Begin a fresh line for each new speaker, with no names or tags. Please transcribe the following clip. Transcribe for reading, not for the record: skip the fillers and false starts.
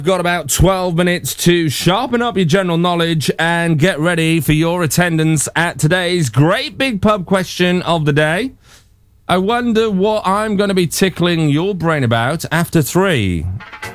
Got about 12 minutes to sharpen up your general knowledge and get ready for your attendance at today's great big pub question of the day. I wonder what I'm going to be tickling your brain about after 3.